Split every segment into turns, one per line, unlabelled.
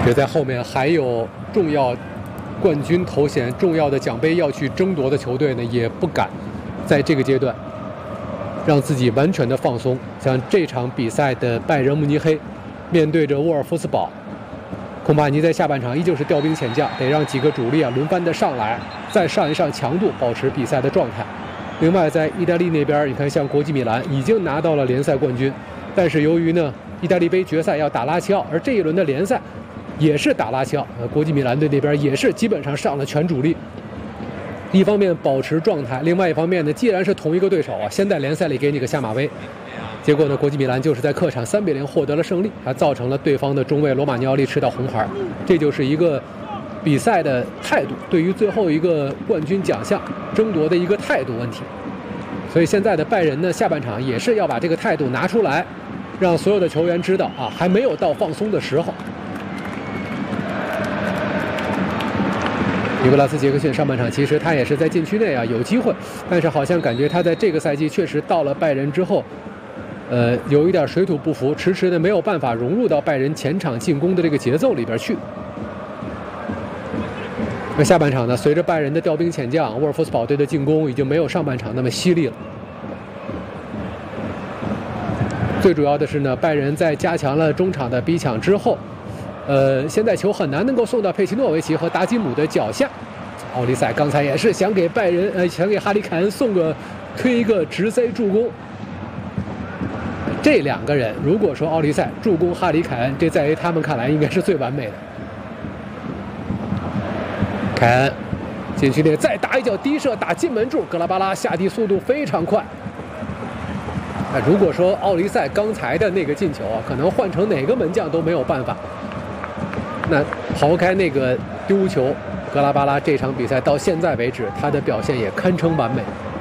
决赛后面还有重要冠军头衔、重要的奖杯要去争夺的球队呢，也不敢在这个阶段让自己完全的放松。像这场比赛的拜仁慕尼黑面对着沃尔夫斯堡，恐怕你在下半场依旧是调兵遣将，得让几个主力轮番的上来，再上一上强度，保持比赛的状态。另外，在意大利那边，你看像国际米兰已经拿到了联赛冠军，但是由于呢意大利杯决赛要打拉齐奥，而这一轮的联赛也是打拉齐奥，国际米兰队那边也是基本上上了全主力。一方面保持状态，另外一方面呢，既然是同一个对手先在联赛里给你个下马威。结果呢，国际米兰就是在客场3-0获得了胜利，还造成了对方的中卫罗马尼奥利吃到红牌。这就是一个比赛的态度，对于最后一个冠军奖项争夺的一个态度问题。所以现在的拜仁呢，下半场也是要把这个态度拿出来，让所有的球员知道还没有到放松的时候。尼古拉斯·杰克逊上半场其实他也是在禁区内有机会，但是好像感觉他在这个赛季确实到了拜仁之后，有一点水土不服，迟迟的没有办法融入到拜仁前场进攻的这个节奏里边去。那下半场呢，随着拜仁的调兵遣将，沃尔夫斯堡队的进攻已经没有上半场那么犀利了。最主要的是呢，拜仁在加强了中场的逼抢之后，现在球很难能够送到佩奇诺维奇和达吉姆的脚下。奥利塞刚才也是想给拜仁，想给哈里凯恩推一个直塞助攻。这两个人，如果说奥利塞助攻哈里凯恩，这在于他们看来应该是最完美的。凯恩禁区内再打一脚低射，打进门柱，格拉巴拉下地速度非常快。如果说奥利塞刚才的那个进球可能换成哪个门将都没有办法。那刨开那个丢球，格拉巴拉这场比赛到现在为止，他的表现也堪称完美。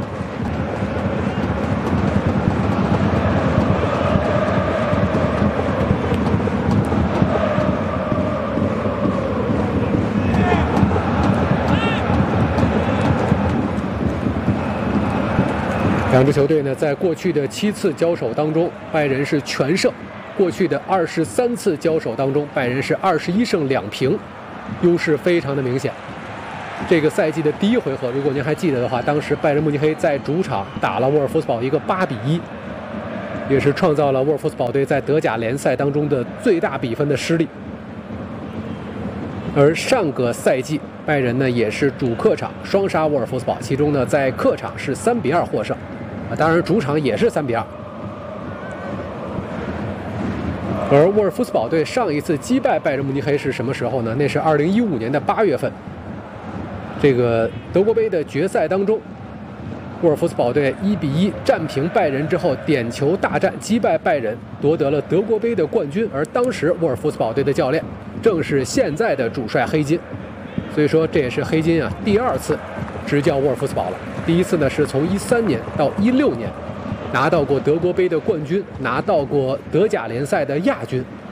两支球队呢，在过去的7次交手当中，拜仁是全胜；过去的23次交手当中，拜仁是21胜2平，优势非常的明显。这个赛季的第一回合，如果您还记得的话，当时拜仁慕尼黑在主场打了沃尔夫斯堡一个8-1，也是创造了沃尔夫斯堡队在德甲联赛当中的最大比分的失利。而上个赛季，拜仁呢也是主客场双杀沃尔夫斯堡，其中呢在客场是3-2获胜。当然，主场也是3-2。而沃尔夫斯堡队上一次击败拜仁慕尼黑是什么时候呢？那是2015年的8月份。这个德国杯的决赛当中，沃尔夫斯堡队1-1战平拜仁之后，点球大战击败拜仁，夺得了德国杯的冠军。而当时沃尔夫斯堡队的教练正是现在的主帅黑金，所以说这也是黑金第2次执教沃尔夫斯堡了。第一次呢是从13年到16年拿到过德国杯的冠军，拿到过德甲联赛的亚军，